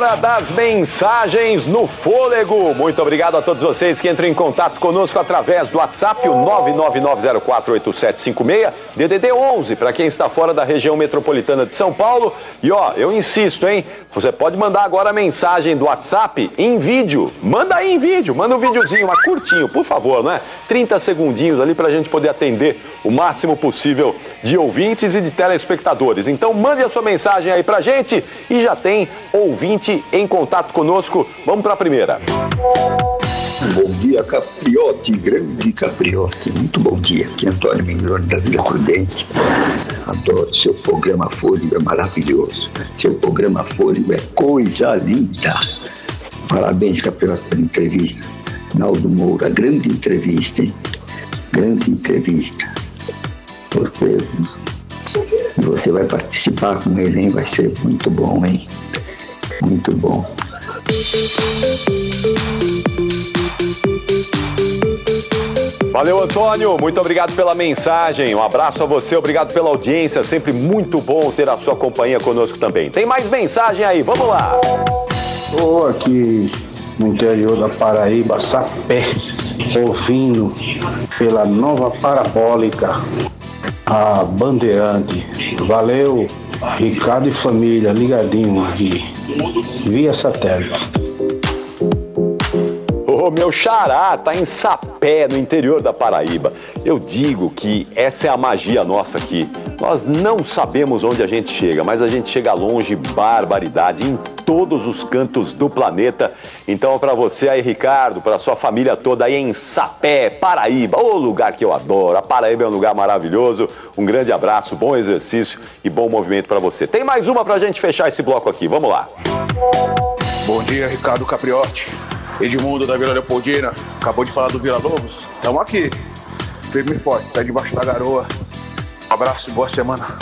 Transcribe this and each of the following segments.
Hora das mensagens no Fôlego. Muito obrigado a todos vocês que entram em contato conosco através do WhatsApp, o 999048756, DDD 11, para quem está fora da região metropolitana de São Paulo. E ó, eu insisto, hein? Você pode mandar agora a mensagem do WhatsApp em vídeo. Manda aí em vídeo, manda um videozinho, mas curtinho, por favor, né? 30 segundinhos ali para a gente poder atender o máximo possível de ouvintes e de telespectadores. Então mande a sua mensagem aí pra gente e já tem ouvinte em contato conosco. Vamos para a primeira. Bom dia, Capriotti, grande Capriotti, muito bom dia. Aqui é Antônio Mignoni da Vila Prudente. Adoro seu programa Fôlego, é maravilhoso. Seu programa Fôlego é coisa linda. Parabéns, Capriotti, pela entrevista. Naldo Moura, grande entrevista, hein? Grande entrevista. Você vai participar com ele, hein? Vai ser muito bom, hein? Muito bom. Valeu, Antônio, muito obrigado pela mensagem, um abraço a você, obrigado pela audiência, sempre muito bom ter a sua companhia conosco também. Tem mais mensagem aí, vamos lá. Estou aqui no interior da Paraíba, Sapé, ouvindo pela nova parabólica, a Bandeirante. Valeu, Ricardo e família, ligadinho aqui, via satélite. Ô, meu xará, tá em Sapé, no interior da Paraíba. Eu digo que essa é a magia nossa aqui. Nós não sabemos onde a gente chega, mas a gente chega longe, barbaridade, em todos os cantos do planeta. Então, para você aí, Ricardo, para sua família toda aí em Sapé, Paraíba, o lugar que eu adoro. A Paraíba é um lugar maravilhoso. Um grande abraço, bom exercício e bom movimento para você. Tem mais uma pra gente fechar esse bloco aqui. Vamos lá. Bom dia, Ricardo Capriotti. Edmundo da Vila Leopoldina, acabou de falar do Vila Lobos. Estamos aqui, firme e forte, tá debaixo da garoa. Um abraço e boa semana.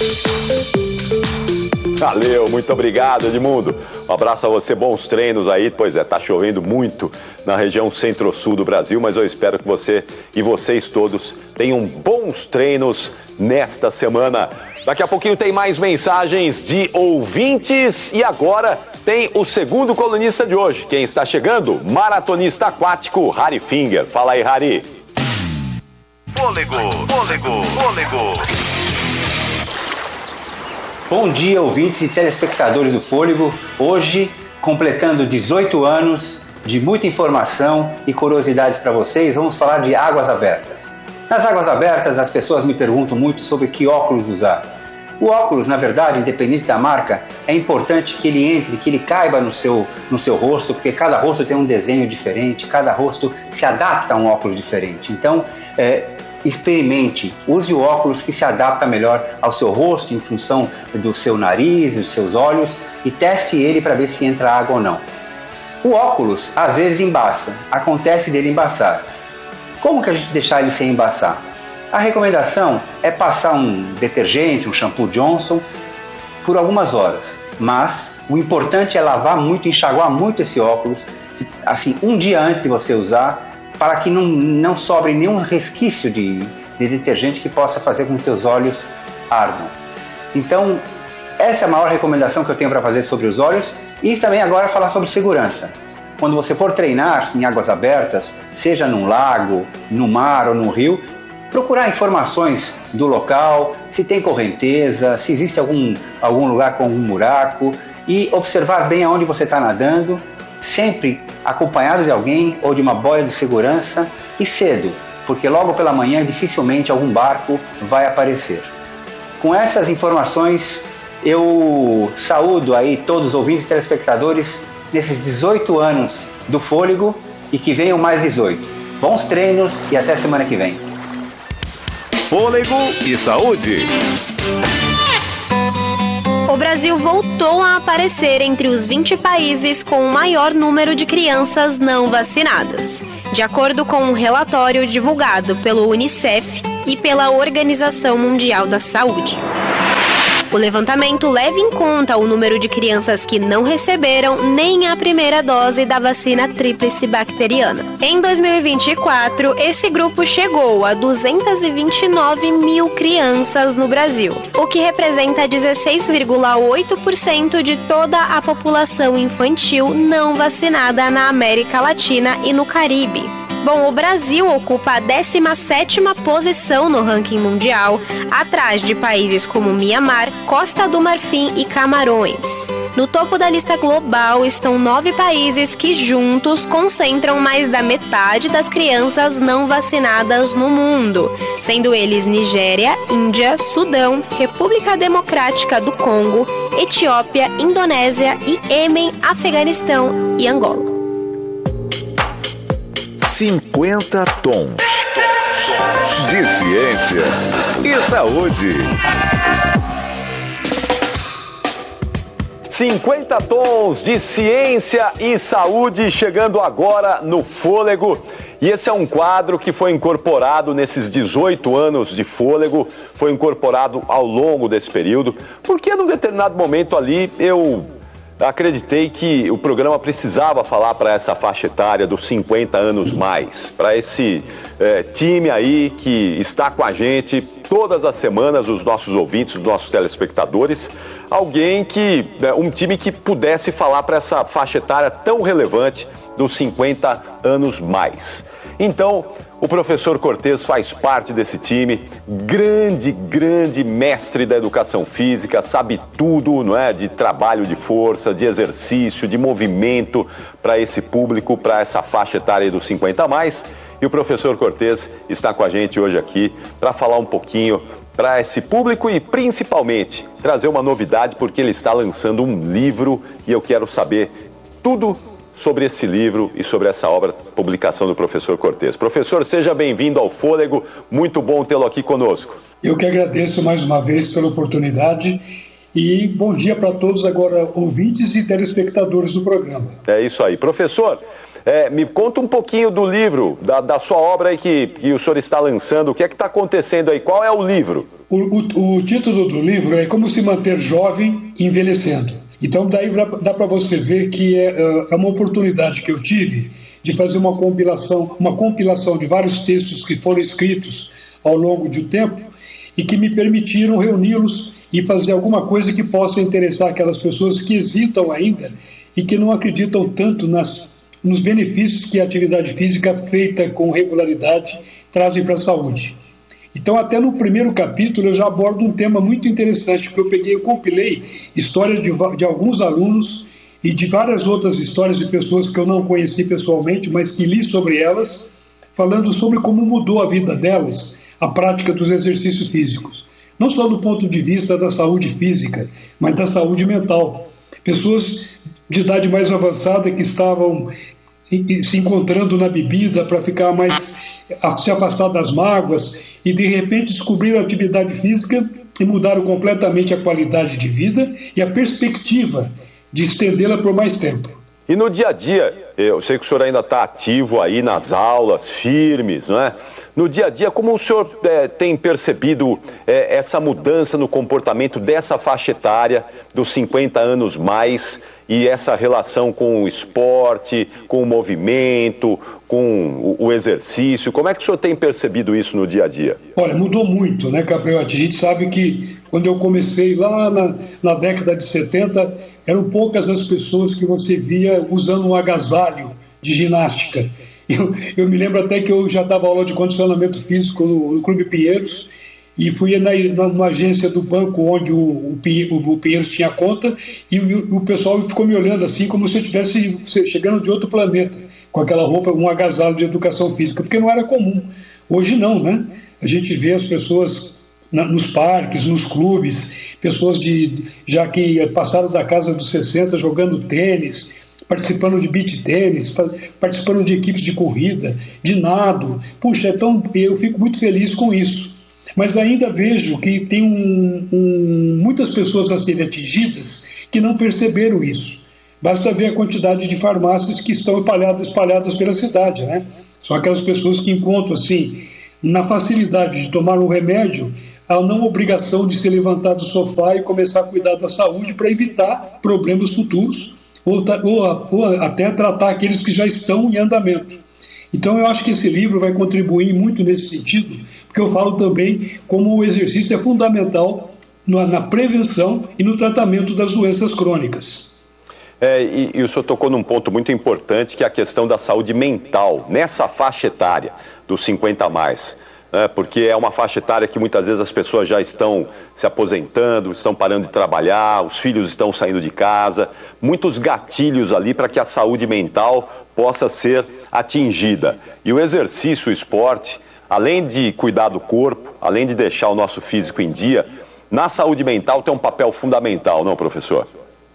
Valeu, muito obrigado, Edmundo. Um abraço a você, bons treinos aí. Pois é, tá chovendo muito na região centro-sul do Brasil, mas eu espero que você e vocês todos tenham bons treinos nesta semana. Daqui a pouquinho tem mais mensagens de ouvintes e agora tem o segundo colunista de hoje. Quem está chegando? Maratonista aquático, Harry Finger. Fala aí, Harry. Fôlego, fôlego, fôlego. Bom dia, ouvintes e telespectadores do Fôlego. Hoje, completando 18 anos de muita informação e curiosidades para vocês, vamos falar de águas abertas. Nas águas abertas, as pessoas me perguntam muito sobre que óculos usar. O óculos, na verdade, independente da marca, é importante que ele entre, que ele caiba no seu rosto, porque cada rosto tem um desenho diferente, cada rosto se adapta a um óculos diferente. Então, experimente, use o óculos que se adapta melhor ao seu rosto, em função do seu nariz, dos seus olhos, e teste ele para ver se entra água ou não. O óculos, às vezes, embaça, acontece dele embaçar. Como que a gente deixar ele sem embaçar? A recomendação é passar um detergente, um shampoo Johnson, por algumas horas. Mas o importante é lavar muito, enxaguar muito esse óculos, assim, um dia antes de você usar, para que não sobre nenhum resquício de detergente que possa fazer com que os olhos ardam. Então, essa é a maior recomendação que eu tenho para fazer sobre os olhos e também agora falar sobre segurança. Quando você for treinar em águas abertas, seja num lago, no mar ou no rio, procurar informações do local, se tem correnteza, se existe algum lugar com algum buraco e observar bem aonde você está nadando, sempre acompanhado de alguém ou de uma boia de segurança e cedo, porque logo pela manhã dificilmente algum barco vai aparecer. Com essas informações, eu saúdo aí todos os ouvintes e telespectadores nesses 18 anos do Fôlego e que venham mais 18. Bons treinos e até semana que vem. Fôlego e saúde. O Brasil voltou a aparecer entre os 20 países com o maior número de crianças não vacinadas, de acordo com um relatório divulgado pelo UNICEF e pela Organização Mundial da Saúde. O levantamento leva em conta o número de crianças que não receberam nem a primeira dose da vacina tríplice bacteriana. Em 2024, esse grupo chegou a 229 mil crianças no Brasil, o que representa 16,8% de toda a população infantil não vacinada na América Latina e no Caribe. Bom, o Brasil ocupa a 17ª posição no ranking mundial, atrás de países como Mianmar, Costa do Marfim e Camarões. No topo da lista global estão 9 países que juntos concentram mais da metade das crianças não vacinadas no mundo, sendo eles Nigéria, Índia, Sudão, República Democrática do Congo, Etiópia, Indonésia, Iêmen, Afeganistão e Angola. 50 tons de ciência e saúde. 50 tons de ciência e saúde chegando agora no Fôlego. E esse é um quadro que foi incorporado nesses 18 anos de Fôlego, foi incorporado ao longo desse período, porque num determinado momento ali eu acreditei que o programa precisava falar para essa faixa etária dos 50 anos mais, para esse time aí que está com a gente todas as semanas, os nossos ouvintes, os nossos telespectadores, um time que pudesse falar para essa faixa etária tão relevante dos 50 anos mais. Então, o professor Cortez faz parte desse time, grande mestre da educação física, sabe tudo, não é? De trabalho de força, de exercício, de movimento para esse público, para essa faixa etária dos 50 a mais. E o professor Cortez está com a gente hoje aqui para falar um pouquinho para esse público e principalmente trazer uma novidade, porque ele está lançando um livro e eu quero saber tudo sobre esse livro e sobre essa obra, publicação do professor Cortez. Professor, seja bem-vindo ao Fôlego, muito bom tê-lo aqui conosco. Eu que agradeço mais uma vez pela oportunidade e bom dia para todos agora ouvintes e telespectadores do programa. É isso aí. Professor, me conta um pouquinho do livro, da sua obra aí que o senhor está lançando, o que é que está acontecendo aí, qual é o livro? O título do livro é Como se manter jovem envelhecendo. Então daí dá para você ver que é uma oportunidade que eu tive de fazer uma compilação de vários textos que foram escritos ao longo de um tempo e que me permitiram reuni-los e fazer alguma coisa que possa interessar aquelas pessoas que hesitam ainda e que não acreditam tanto nos benefícios que a atividade física feita com regularidade trazem para a saúde. Então, até no primeiro capítulo, eu já abordo um tema muito interessante, porque eu compilei histórias de alguns alunos e de várias outras histórias de pessoas que eu não conheci pessoalmente, mas que li sobre elas, falando sobre como mudou a vida delas a prática dos exercícios físicos. Não só do ponto de vista da saúde física, mas da saúde mental. Pessoas de idade mais avançada que estavam se encontrando na bebida para ficar se afastar das mágoas e de repente descobriram a atividade física e mudaram completamente a qualidade de vida e a perspectiva de estendê-la por mais tempo. E no dia a dia, eu sei que o senhor ainda está ativo aí nas aulas, firmes, não é? No dia a dia, como o senhor tem percebido essa mudança no comportamento dessa faixa etária dos 50 anos mais e essa relação com o esporte, com o movimento, com o exercício? Como é que o senhor tem percebido isso no dia a dia? Olha, mudou muito, né, Capriotti? A gente sabe que quando eu comecei lá na década de 70, eram poucas as pessoas que você via usando um agasalho de ginástica. Eu me lembro até que eu já dava aula de condicionamento físico no Clube Pinheiros e fui numa agência do banco onde o Pinheiros tinha conta e o pessoal ficou me olhando assim como se eu estivesse chegando de outro planeta, com aquela roupa, um agasalho de educação física, porque não era comum. Hoje não, né? A gente vê as pessoas nos parques, nos clubes, pessoas já que passaram da casa dos 60 jogando tênis, participando de beach tênis, participando de equipes de corrida, de nado. Puxa, então eu fico muito feliz com isso. Mas ainda vejo que tem muitas pessoas a serem atingidas que não perceberam isso. Basta ver a quantidade de farmácias que estão espalhadas pela cidade, né? São aquelas pessoas que encontram, assim, na facilidade de tomar um remédio, a não obrigação de se levantar do sofá e começar a cuidar da saúde para evitar problemas futuros ou até tratar aqueles que já estão em andamento. Então eu acho que esse livro vai contribuir muito nesse sentido, porque eu falo também como o exercício é fundamental na prevenção e no tratamento das doenças crônicas. E o senhor tocou num ponto muito importante, que é a questão da saúde mental, nessa faixa etária dos 50 a mais. Porque é uma faixa etária que muitas vezes as pessoas já estão se aposentando, estão parando de trabalhar, os filhos estão saindo de casa, muitos gatilhos ali para que a saúde mental possa ser atingida. E o exercício, o esporte, além de cuidar do corpo, além de deixar o nosso físico em dia, na saúde mental tem um papel fundamental, não, professor?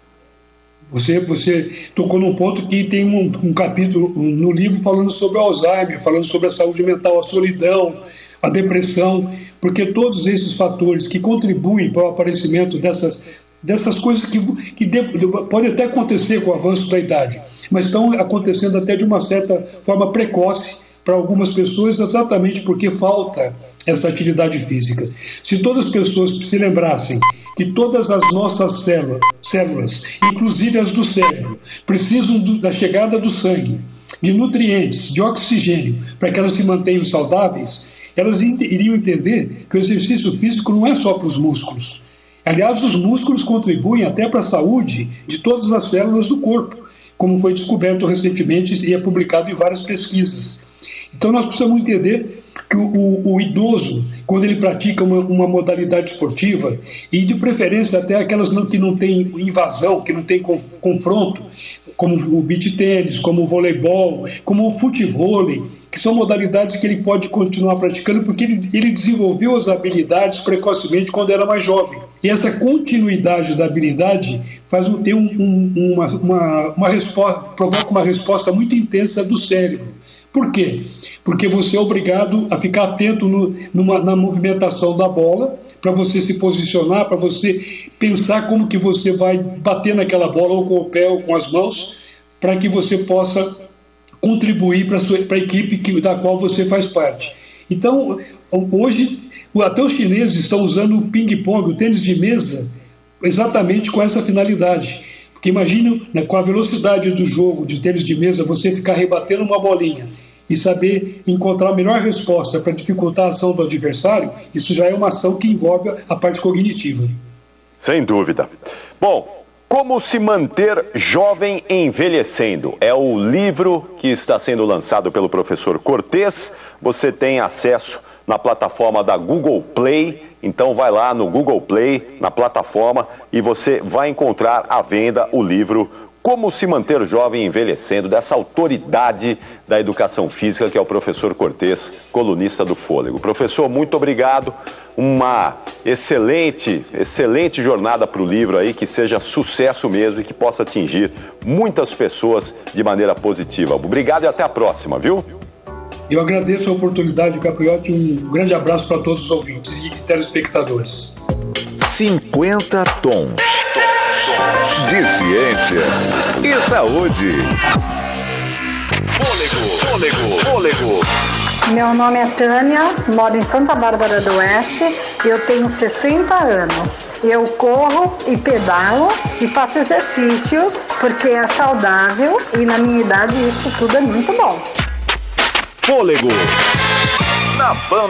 Você tocou num ponto que tem um capítulo no livro falando sobre o Alzheimer, falando sobre a saúde mental, a solidão, a depressão, porque todos esses fatores que contribuem para o aparecimento dessas coisas que pode até acontecer com o avanço da idade, mas estão acontecendo até de uma certa forma precoce para algumas pessoas, exatamente porque falta essa atividade física. Se todas as pessoas se lembrassem que todas as nossas células, inclusive as do cérebro, precisam da chegada do sangue, de nutrientes, de oxigênio, para que elas se mantenham saudáveis, elas iriam entender que o exercício físico não é só para os músculos. Aliás, os músculos contribuem até para a saúde de todas as células do corpo, como foi descoberto recentemente e é publicado em várias pesquisas. Então nós precisamos entender que o idoso, quando ele pratica uma modalidade esportiva, e de preferência até aquelas que não têm invasão, que não têm confronto, como o beach tênis, como o voleibol, como o futevôlei, que são modalidades que ele pode continuar praticando porque ele desenvolveu as habilidades precocemente quando era mais jovem. E essa continuidade da habilidade provoca uma resposta muito intensa do cérebro. Por quê? Porque você é obrigado a ficar atento na movimentação da bola, para você se posicionar, para você pensar como que você vai bater naquela bola, ou com o pé ou com as mãos, para que você possa contribuir para a equipe da qual você faz parte. Então, hoje, até os chineses estão usando o ping-pong, o tênis de mesa, exatamente com essa finalidade. Porque imagine, com a velocidade do jogo de tênis de mesa, você ficar rebatendo uma bolinha e saber encontrar a melhor resposta para dificultar a ação do adversário, isso já é uma ação que envolve a parte cognitiva. Sem dúvida. Bom, Como se manter jovem envelhecendo? É o livro que está sendo lançado pelo professor Cortez. Você tem acesso na plataforma da Google Play. Então vai lá no Google Play, na plataforma, e você vai encontrar à venda o livro Como se manter jovem envelhecendo, dessa autoridade da educação física que é o professor Cortez, colunista do Fôlego. Professor, muito obrigado. Uma excelente jornada para o livro aí, que seja sucesso mesmo e que possa atingir muitas pessoas de maneira positiva. Obrigado e até a próxima, viu? Eu agradeço a oportunidade, Capriotti. Um grande abraço para todos os ouvintes e telespectadores. 50 tons de ciência e saúde. Fôlego. Meu nome é Tânia, moro em Santa Bárbara do Oeste, eu tenho 60 anos. Eu corro e pedalo e faço exercício porque é saudável e na minha idade isso tudo é muito bom. Fôlego, na Banda